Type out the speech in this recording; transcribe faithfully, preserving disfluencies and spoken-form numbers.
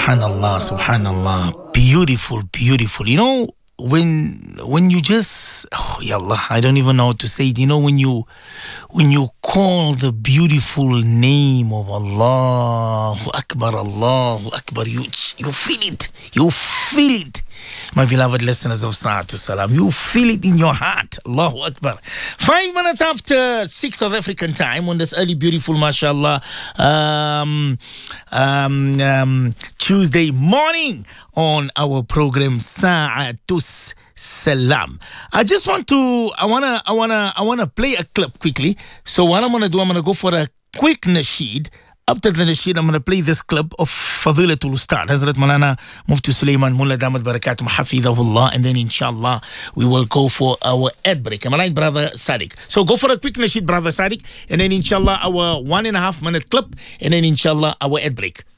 Subhanallah, Subhanallah. Beautiful, beautiful. You know, when when you just, oh, ya Allah, I don't even know how to say it. You know, when you when you call the beautiful name of Allahu Akbar, Allahu Akbar, you you feel it. You feel it. My beloved listeners of Sa'atu Salam, you feel it in your heart. Allahu Akbar. Five minutes after six of African time on this early, beautiful, mashallah, um, um, um, Tuesday morning on our program Sa'atu Salam. I just want to, I wanna, I wanna, I wanna play a clip quickly. So what I'm gonna do, I'm gonna go for a quick nasheed. After the nasheed, I'm going to play this clip of Fadilatul Ustad, Hazrat Malana Mufti Sulaiman Mullah Damat Barakatuh Hafidhahullah, and then inshallah we will go for our ad break. Am I right, Brother Sadiq? So go for a quick nasheed, Brother Sadiq, and then inshallah our one and a half minute clip, and then inshallah our ad break.